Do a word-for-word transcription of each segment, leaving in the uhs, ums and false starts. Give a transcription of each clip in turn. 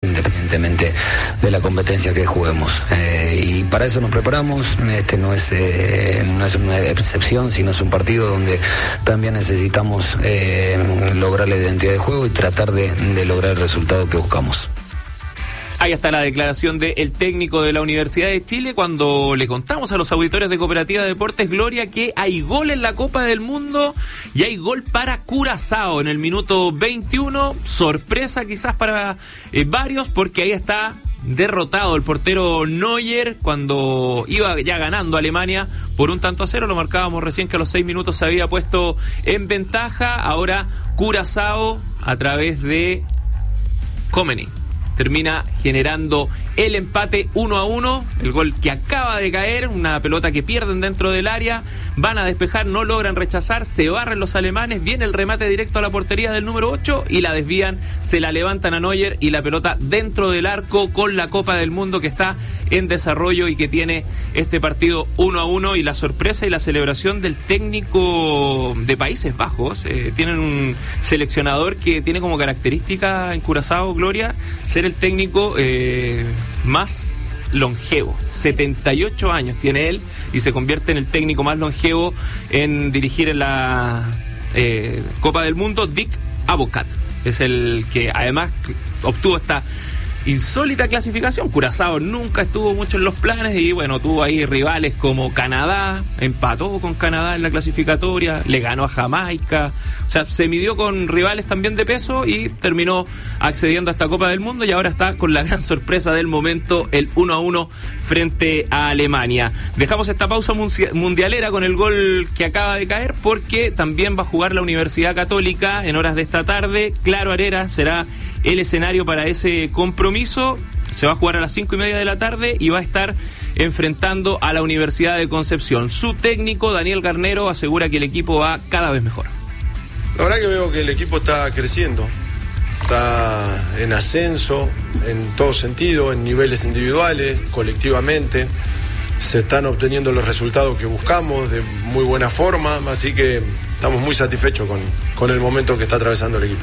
independientemente de la competencia que juguemos. Eh, y para eso nos preparamos. Este no es, eh, no es una excepción, sino es un partido donde también necesitamos eh, lograr la identidad de juego y tratar de, de lograr el resultado que buscamos. Ahí está la declaración del técnico de la Universidad de Chile cuando le contamos a los auditores de Cooperativa Deportes Gloria que hay gol en la Copa del Mundo y hay gol para Curazao en el minuto veintiuno. Sorpresa quizás para eh, varios, porque ahí está derrotado el portero Neuer cuando iba ya ganando Alemania por un tanto a cero. Lo marcábamos recién que a los seis minutos se había puesto en ventaja. Ahora Curazao a través de Komeni termina generando el empate uno a uno, el gol que acaba de caer, una pelota que pierden dentro del área, van a despejar, no logran rechazar, se barren los alemanes, viene el remate directo a la portería del número ocho y la desvían, se la levantan a Neuer y la pelota dentro del arco con la Copa del Mundo que está en desarrollo y que tiene este partido uno a uno. Y la sorpresa y la celebración del técnico de Países Bajos, eh, tienen un seleccionador que tiene como característica en Curazao, Gloria, ser el técnico eh, más longevo. setenta y ocho años tiene él y se convierte en el técnico más longevo en dirigir en la eh, Copa del Mundo. Dick Advocaat es el que además obtuvo esta insólita clasificación. Curazao nunca estuvo mucho en los planes y bueno, tuvo ahí rivales como Canadá, empató con Canadá en la clasificatoria, le ganó a Jamaica, o sea, se midió con rivales también de peso y terminó accediendo a esta Copa del Mundo y ahora está con la gran sorpresa del momento, el uno a uno frente a Alemania. Dejamos esta pausa mundialera con el gol que acaba de caer porque también va a jugar la Universidad Católica en horas de esta tarde. Claro Arera será el escenario para ese compromiso. Se va a jugar a las cinco y media de la tarde y va a estar enfrentando a la Universidad de Concepción. Su técnico, Daniel Garnero, asegura que el equipo va cada vez mejor. La verdad que veo que el equipo está creciendo, está en ascenso en todo sentido, en niveles individuales, colectivamente. Se están obteniendo los resultados que buscamos de muy buena forma, así que estamos muy satisfechos con, con el momento que está atravesando el equipo.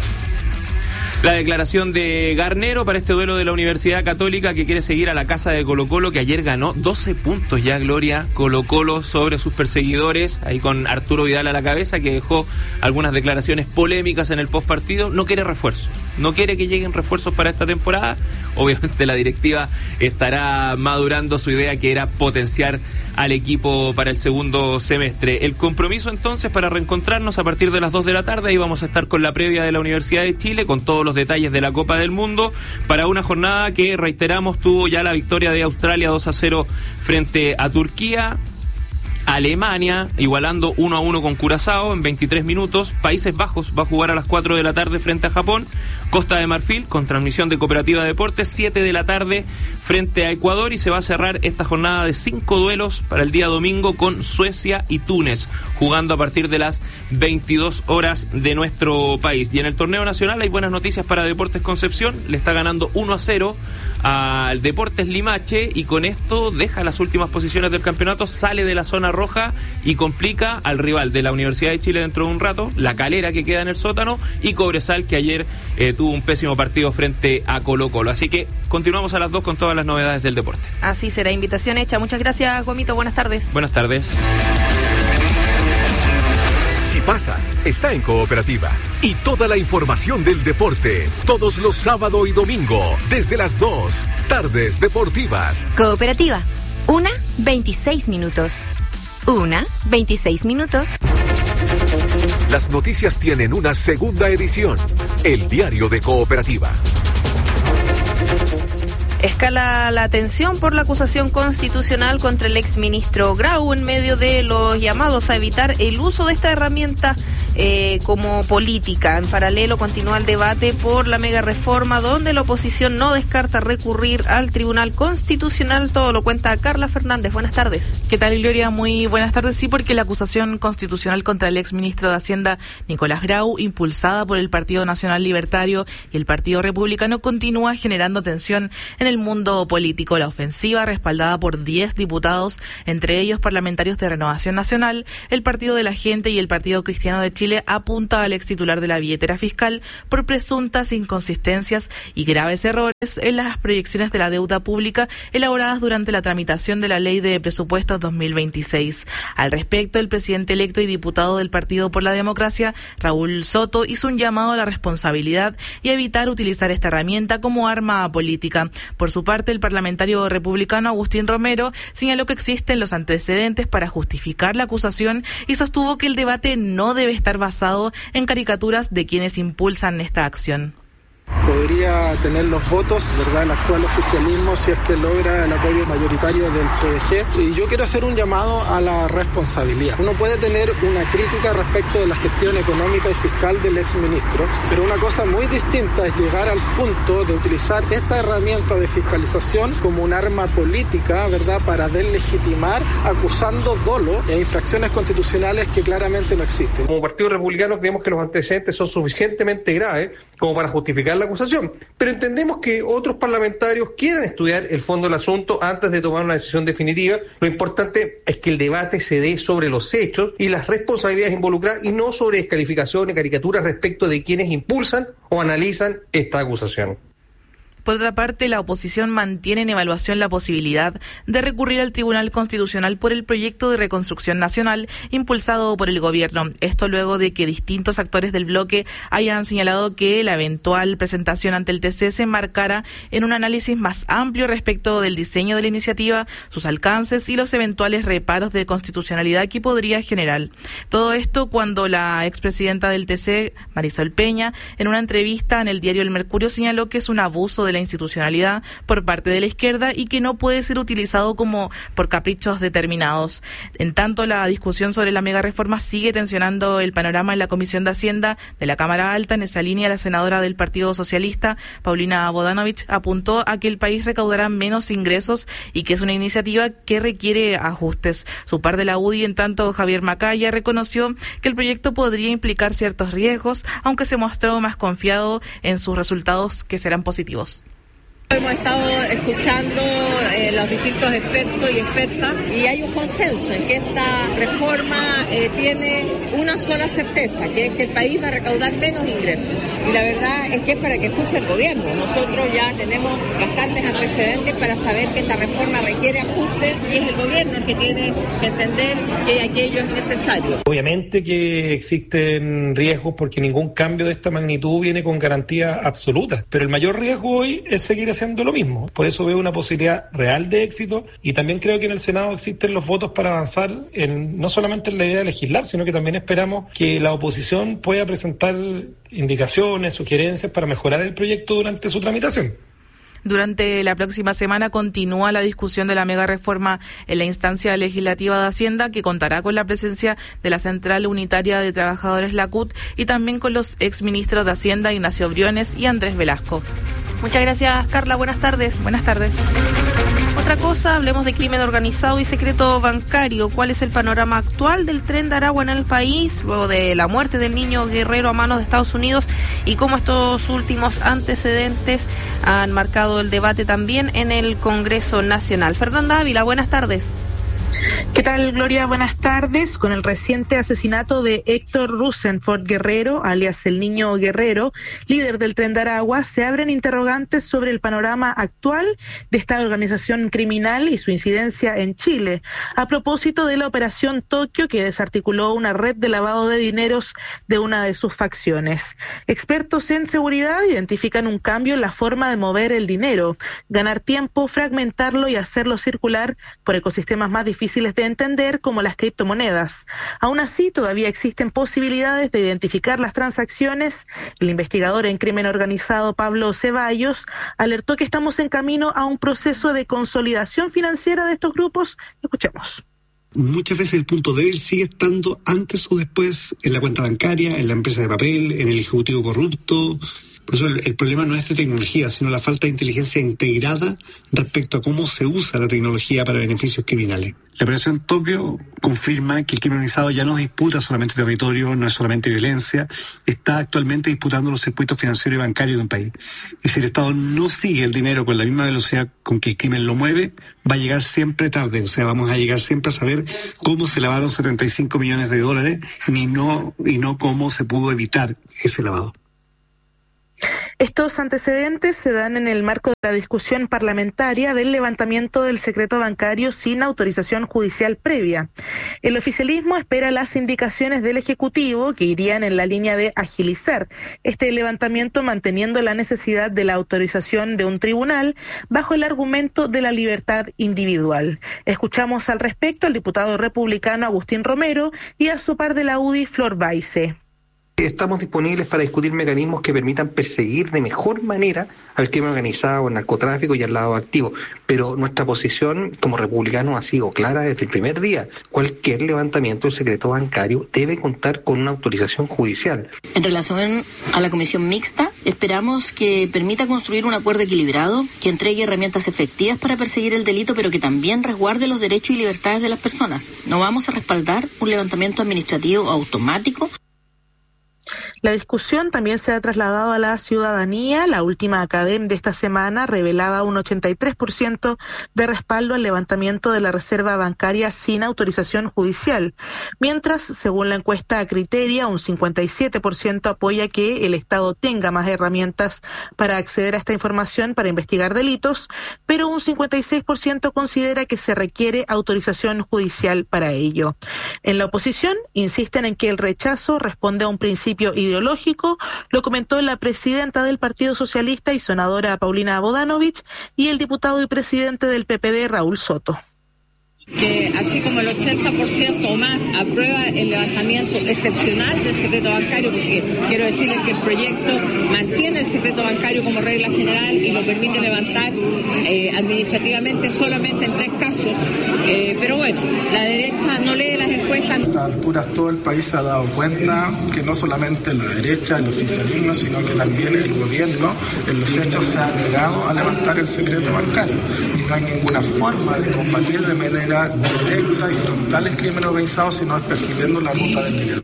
La declaración de Garnero para este duelo de la Universidad Católica que quiere seguir a la casa de Colo-Colo, que ayer ganó doce puntos ya, Gloria, Colo-Colo sobre sus perseguidores, ahí con Arturo Vidal a la cabeza, que dejó algunas declaraciones polémicas en el postpartido. No quiere refuerzos, no quiere que lleguen refuerzos para esta temporada. Obviamente la directiva estará madurando su idea, que era potenciar al equipo para el segundo semestre. El compromiso entonces para reencontrarnos a partir de las dos de la tarde, y vamos a estar con la previa de la Universidad de Chile, con todos los detalles de la Copa del Mundo, para una jornada que, reiteramos, tuvo ya la victoria de Australia dos a cero frente a Turquía. Alemania igualando uno a uno con Curazao en veintitrés minutos. Países Bajos va a jugar a las cuatro de la tarde frente a Japón. Costa de Marfil, con transmisión de Cooperativa Deportes, siete de la tarde frente a Ecuador, y se va a cerrar esta jornada de cinco duelos para el día domingo con Suecia y Túnez, jugando a partir de las veintidós horas de nuestro país. Y en el torneo nacional hay buenas noticias para Deportes Concepción. Le está ganando uno a cero al Deportes Limache y con esto deja las últimas posiciones del campeonato, sale de la zona roja y complica al rival de la Universidad de Chile dentro de un rato, La Calera, que queda en el sótano, y Cobresal, que ayer eh, tuvo un pésimo partido frente a Colo-Colo. Así que continuamos a las dos con todas las novedades del deporte. Así será, invitación hecha. Muchas gracias, Guamito, buenas tardes. Buenas tardes. Si pasa, está en Cooperativa. Y toda la información del deporte, todos los sábado y domingo, desde las dos, Tardes Deportivas. Cooperativa, una, veintiséis minutos. Una, veintiséis minutos. Las noticias tienen una segunda edición, el diario de Cooperativa. Escala la tensión por la acusación constitucional contra el exministro Grau en medio de los llamados a evitar el uso de esta herramienta eh, como política. En paralelo continúa el debate por la mega reforma, donde la oposición no descarta recurrir al Tribunal Constitucional. Todo lo cuenta Carla Fernández. Buenas tardes. ¿Qué tal, Gloria? Muy buenas tardes. Sí, porque la acusación constitucional contra el exministro de Hacienda, Nicolás Grau, impulsada por el Partido Nacional Libertario y el Partido Republicano, continúa generando tensión en el mundo político. La ofensiva, respaldada por diez diputados, entre ellos parlamentarios de Renovación Nacional, el Partido de la Gente y el Partido Cristiano de Chile, Chile apunta al ex titular de la billetera fiscal por presuntas inconsistencias y graves errores en las proyecciones de la deuda pública elaboradas durante la tramitación de la Ley de Presupuestos dos mil veintiséis. Al respecto, el presidente electo y diputado del Partido por la Democracia, Raúl Soto, hizo un llamado a la responsabilidad y a evitar utilizar esta herramienta como arma política. Por su parte, el parlamentario republicano Agustín Romero señaló que existen los antecedentes para justificar la acusación y sostuvo que el debate no debe estar basado en caricaturas de quienes impulsan esta acción. Podría tener los votos, ¿verdad?, el actual oficialismo si es que logra el apoyo mayoritario del P D G. Y yo quiero hacer un llamado a la responsabilidad. Uno puede tener una crítica respecto de la gestión económica y fiscal del exministro, pero una cosa muy distinta es llegar al punto de utilizar esta herramienta de fiscalización como un arma política, ¿verdad?, para deslegitimar, acusando dolo e infracciones constitucionales que claramente no existen. Como Partido Republicano creemos que los antecedentes son suficientemente graves como para justificar la acusación, pero entendemos que otros parlamentarios quieran estudiar el fondo del asunto antes de tomar una decisión definitiva. Lo importante es que el debate se dé sobre los hechos y las responsabilidades involucradas y no sobre descalificaciones y caricaturas respecto de quienes impulsan o analizan esta acusación. Por otra parte, la oposición mantiene en evaluación la posibilidad de recurrir al Tribunal Constitucional por el proyecto de reconstrucción nacional impulsado por el gobierno. Esto luego de que distintos actores del bloque hayan señalado que la eventual presentación ante el T C se enmarcara en un análisis más amplio respecto del diseño de la iniciativa, sus alcances y los eventuales reparos de constitucionalidad que podría generar. Todo esto cuando la expresidenta del T C, Marisol Peña, en una entrevista en el diario El Mercurio señaló que es un abuso de la institucionalidad por parte de la izquierda y que no puede ser utilizado como por caprichos determinados. En tanto, la discusión sobre la mega reforma sigue tensionando el panorama en la Comisión de Hacienda de la Cámara Alta. En esa línea, la senadora del Partido Socialista, Paulina Bodanovich, apuntó a que el país recaudará menos ingresos y que es una iniciativa que requiere ajustes. Su par de la U D I, en tanto, Javier Macaya, reconoció que el proyecto podría implicar ciertos riesgos, aunque se mostró más confiado en sus resultados, que serán positivos. Hemos estado escuchando eh, los distintos expertos y expertas y hay un consenso en que esta reforma eh, tiene una sola certeza, que es que el país va a recaudar menos ingresos. Y la verdad es que es para que escuche el gobierno. Nosotros ya tenemos bastantes antecedentes para saber que esta reforma requiere ajustes y es el gobierno el que tiene que entender que aquello es necesario. Obviamente que existen riesgos porque ningún cambio de esta magnitud viene con garantía absoluta, pero el mayor riesgo hoy es seguir haciendo lo mismo. Por eso veo una posibilidad real de éxito y también creo que en el Senado existen los votos para avanzar en no solamente en la idea de legislar, sino que también esperamos que la oposición pueda presentar indicaciones, sugerencias para mejorar el proyecto durante su tramitación. Durante la próxima semana continúa la discusión de la mega reforma en la instancia legislativa de Hacienda, que contará con la presencia de la Central Unitaria de Trabajadores, la C U T, y también con los exministros de Hacienda, Ignacio Briones y Andrés Velasco. Muchas gracias, Carla. Buenas tardes. Buenas tardes. Otra cosa, hablemos de crimen organizado y secreto bancario. ¿Cuál es el panorama actual del Tren de Aragua en el país, luego de la muerte del niño Guerrero a manos de Estados Unidos, y cómo estos últimos antecedentes han marcado el debate también en el Congreso Nacional? Fernanda Ávila, buenas tardes. ¿Qué tal, Gloria? Buenas tardes. Con el reciente asesinato de Héctor Rosenford Guerrero, alias el Niño Guerrero, líder del Tren de Aragua, se abren interrogantes sobre el panorama actual de esta organización criminal y su incidencia en Chile, a propósito de la Operación Tokio, que desarticuló una red de lavado de dineros de una de sus facciones. Expertos en seguridad identifican un cambio en la forma de mover el dinero, ganar tiempo, fragmentarlo y hacerlo circular por ecosistemas más difíciles de entender, como las criptomonedas. Aún así, todavía existen posibilidades de identificar las transacciones. El investigador en crimen organizado Pablo Ceballos alertó que estamos en camino a un proceso de consolidación financiera de estos grupos. Escuchemos. Muchas veces el punto débil sigue estando antes o después en la cuenta bancaria, en la empresa de papel, en el ejecutivo corrupto, Por eso el, el problema no es de tecnología, sino la falta de inteligencia integrada respecto a cómo se usa la tecnología para beneficios criminales. La operación Tokio confirma que el crimen organizado ya no disputa solamente territorio, no es solamente violencia, está actualmente disputando los circuitos financieros y bancarios de un país. Y si el Estado no sigue el dinero con la misma velocidad con que el crimen lo mueve, va a llegar siempre tarde. O sea, vamos a llegar siempre a saber cómo se lavaron setenta y cinco millones de dólares y no, y no cómo se pudo evitar ese lavado. Estos antecedentes se dan en el marco de la discusión parlamentaria del levantamiento del secreto bancario sin autorización judicial previa. El oficialismo espera las indicaciones del Ejecutivo que irían en la línea de agilizar este levantamiento manteniendo la necesidad de la autorización de un tribunal bajo el argumento de la libertad individual. Escuchamos al respecto al diputado republicano Agustín Romero y a su par de la U D I, Flor Baice. Estamos disponibles para discutir mecanismos que permitan perseguir de mejor manera al crimen organizado, al narcotráfico y al lavado de activos. Pero nuestra posición como republicanos ha sido clara desde el primer día. Cualquier levantamiento del secreto bancario debe contar con una autorización judicial. En relación a la comisión mixta, esperamos que permita construir un acuerdo equilibrado, que entregue herramientas efectivas para perseguir el delito, pero que también resguarde los derechos y libertades de las personas. No vamos a respaldar un levantamiento administrativo automático. La discusión también se ha trasladado a la ciudadanía. La última Academ de esta semana revelaba un ochenta y tres por ciento de respaldo al levantamiento de la reserva bancaria sin autorización judicial, mientras, según la encuesta Criteria, un cincuenta y siete por ciento apoya que el Estado tenga más herramientas para acceder a esta información para investigar delitos, pero un cincuenta y seis por ciento considera que se requiere autorización judicial para ello. En la oposición insisten en que el rechazo responde a un principio ideológico, lo comentó la presidenta del Partido Socialista y senadora Paulina Bodanovich y el diputado y presidente del P P D, Raúl Soto. Que así como el ochenta por ciento o más aprueba el levantamiento excepcional del secreto bancario, porque quiero decirles que el proyecto mantiene el secreto bancario como regla general y lo permite levantar eh, administrativamente solamente en tres casos, eh, pero bueno, la derecha no lee las encuestas. A estas alturas todo el país se ha dado cuenta que no solamente la derecha, el oficialismo, sino que también el gobierno en los hechos se ha negado a levantar el secreto bancario y no hay ninguna forma de combatir de manera directa y frontal el crimen organizado, sino persiguiendo la ruta del dinero.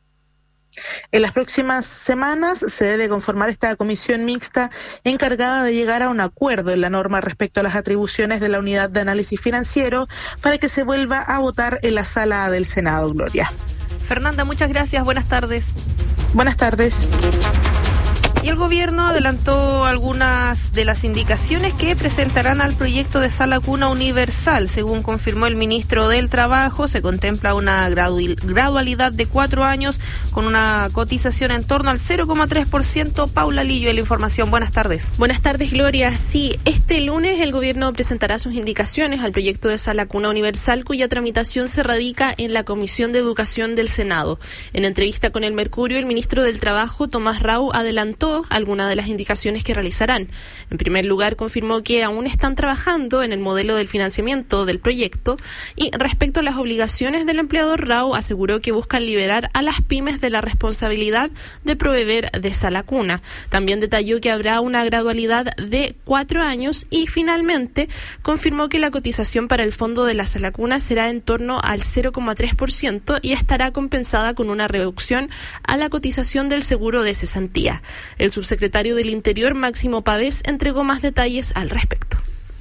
En las próximas semanas se debe conformar esta comisión mixta encargada de llegar a un acuerdo en la norma respecto a las atribuciones de la unidad de análisis financiero para que se vuelva a votar en la sala del Senado. Gloria. Fernanda, muchas gracias. Buenas tardes. Buenas tardes. Y el gobierno adelantó algunas de las indicaciones que presentarán al proyecto de sala cuna universal. Según confirmó el ministro del Trabajo, se contempla una gradualidad de cuatro años con una cotización en torno al cero coma tres por ciento. Paula Lillo, en la información. Buenas tardes. Buenas tardes, Gloria. Sí, este lunes el gobierno presentará sus indicaciones al proyecto de sala cuna universal, cuya tramitación se radica en la Comisión de Educación del Senado. En entrevista con El Mercurio, el ministro del Trabajo, Tomás Rau, adelantó algunas de las indicaciones que realizarán. En primer lugar, confirmó que aún están trabajando en el modelo del financiamiento del proyecto y respecto a las obligaciones del empleador, Rau aseguró que buscan liberar a las pymes de la responsabilidad de proveer de sala cuna. También detalló que habrá una gradualidad de cuatro años y finalmente confirmó que la cotización para el fondo de la sala cuna será en torno al cero coma tres por ciento y estará compensada con una reducción a la cotización del seguro de cesantía. El subsecretario del Interior, Máximo Pavés, entregó más detalles al respecto.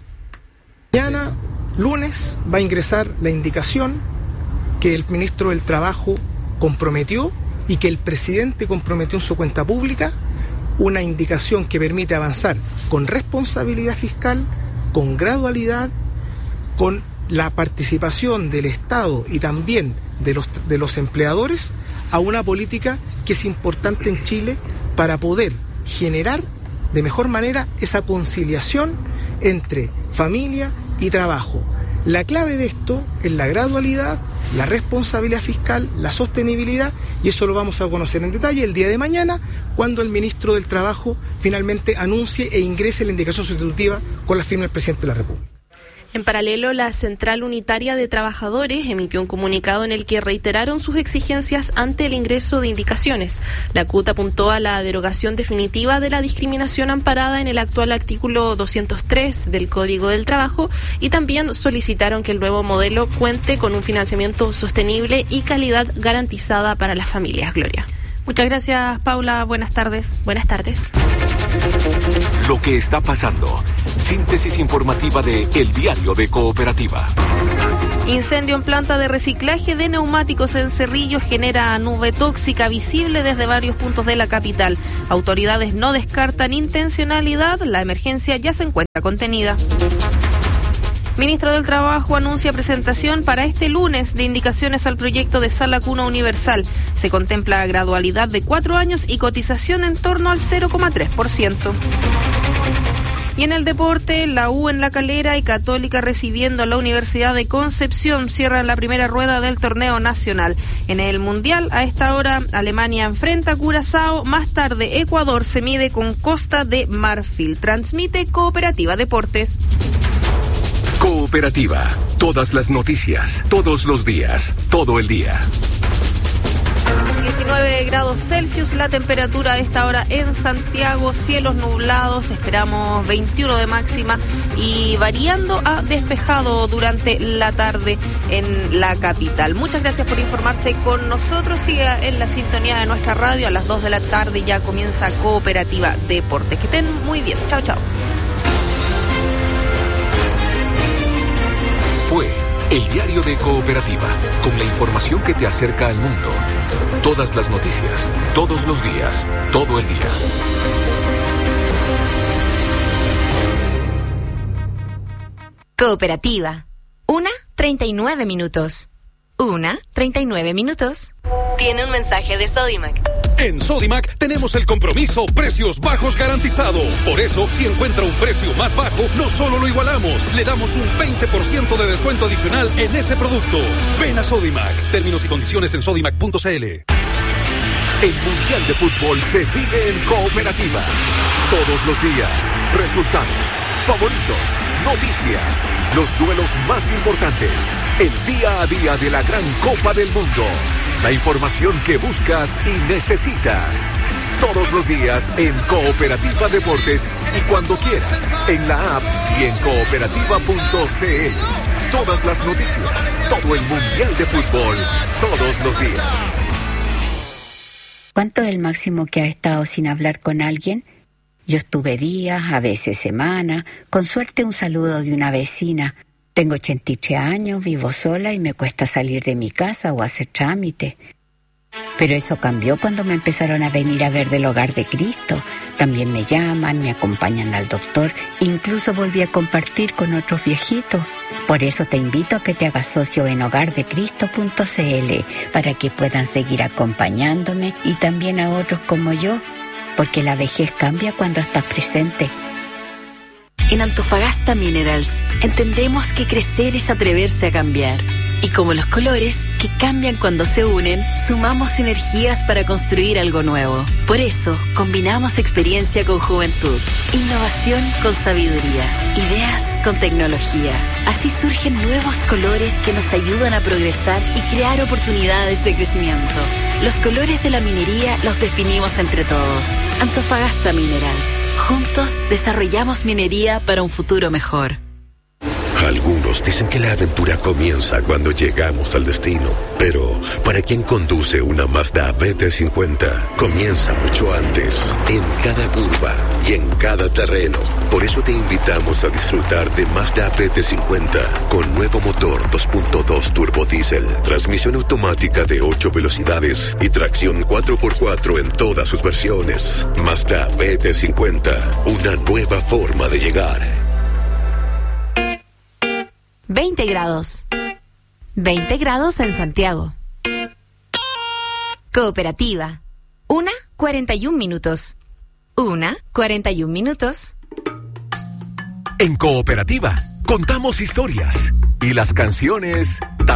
Mañana, lunes, va a ingresar la indicación que el ministro del Trabajo comprometió y que el presidente comprometió en su cuenta pública, una indicación que permite avanzar con responsabilidad fiscal, con gradualidad, con la participación del Estado y también de los, de los empleadores a una política que es importante en Chile para poder generar de mejor manera esa conciliación entre familia y trabajo. La clave de esto es la gradualidad, la responsabilidad fiscal, la sostenibilidad, y eso lo vamos a conocer en detalle el día de mañana, cuando el ministro del Trabajo finalmente anuncie e ingrese la indicación sustitutiva con la firma del presidente de la República. En paralelo, la Central Unitaria de Trabajadores emitió un comunicado en el que reiteraron sus exigencias ante el ingreso de indicaciones. La C U T apuntó a la derogación definitiva de la discriminación amparada en el actual artículo doscientos tres del Código del Trabajo y también solicitaron que el nuevo modelo cuente con un financiamiento sostenible y calidad garantizada para las familias. Gloria. Muchas gracias, Paula. Buenas tardes. Buenas tardes. Lo que está pasando. Síntesis informativa de El Diario de Cooperativa. Incendio en planta de reciclaje de neumáticos en Cerrillos genera nube tóxica visible desde varios puntos de la capital. Autoridades no descartan intencionalidad. La emergencia ya se encuentra contenida. Ministro del Trabajo anuncia presentación para este lunes de indicaciones al proyecto de Sala Cuna Universal. Se contempla gradualidad de cuatro años y cotización en torno al cero coma tres por ciento. Y en el deporte, la U en La Calera y Católica recibiendo a la Universidad de Concepción cierran la primera rueda del torneo nacional. En el Mundial, a esta hora, Alemania enfrenta a Curazao. Más tarde, Ecuador se mide con Costa de Marfil. Transmite Cooperativa Deportes. Cooperativa. Todas las noticias, todos los días, todo el día. diecinueve grados Celsius, la temperatura a esta hora en Santiago, cielos nublados, esperamos veintiuno de máxima y variando a despejado durante la tarde en la capital. Muchas gracias por informarse con nosotros, siga en la sintonía de nuestra radio, a las dos de la tarde ya comienza Cooperativa Deportes. Que estén muy bien, chao chao. Fue El Diario de Cooperativa, con la información que te acerca al mundo. Todas las noticias, todos los días, todo el día. Cooperativa. Una, treinta y nueve minutos. Una, treinta y nueve minutos. Tiene un mensaje de Sodimac. En Sodimac tenemos el compromiso precios bajos garantizado. Por eso, si encuentra un precio más bajo, no solo lo igualamos, le damos un veinte por ciento de descuento adicional en ese producto. Ven a Sodimac. Términos y condiciones en sodimac punto c l. El Mundial de Fútbol se vive en Cooperativa. Todos los días, resultados, favoritos, noticias, los duelos más importantes, el día a día de la gran Copa del Mundo. La información que buscas y necesitas. Todos los días en Cooperativa Deportes y cuando quieras, en la app y en cooperativa punto c l. Todas las noticias, todo el Mundial de Fútbol, todos los días. ¿Cuánto es el máximo que has estado sin hablar con alguien? Yo estuve días, a veces semanas, con suerte un saludo de una vecina. Tengo ochenta y tres años, vivo sola y me cuesta salir de mi casa o hacer trámite. Pero eso cambió cuando me empezaron a venir a ver del Hogar de Cristo. También me llaman, me acompañan al doctor, incluso volví a compartir con otros viejitos. Por eso te invito a que te hagas socio en hogar de cristo punto c l para que puedan seguir acompañándome y también a otros como yo, porque la vejez cambia cuando estás presente. En Antofagasta Minerals entendemos que crecer es atreverse a cambiar. Y como los colores, que cambian cuando se unen, sumamos energías para construir algo nuevo. Por eso, combinamos experiencia con juventud, innovación con sabiduría, ideas con tecnología. Así surgen nuevos colores que nos ayudan a progresar y crear oportunidades de crecimiento. Los colores de la minería los definimos entre todos. Antofagasta Minerals. Juntos desarrollamos minería para un futuro mejor. Algunos dicen que la aventura comienza cuando llegamos al destino, pero para quien conduce una Mazda B T cincuenta, comienza mucho antes, en cada curva y en cada terreno. Por eso te invitamos a disfrutar de Mazda B T cincuenta, con nuevo motor dos punto dos turbo diésel, transmisión automática de ocho velocidades y tracción cuatro por cuatro en todas sus versiones. Mazda B T cincuenta, una nueva forma de llegar. veinte grados. veinte grados en Santiago. Cooperativa. Una, cuarenta y un minutos. Una, cuarenta y un minutos. En Cooperativa, contamos historias. Y las canciones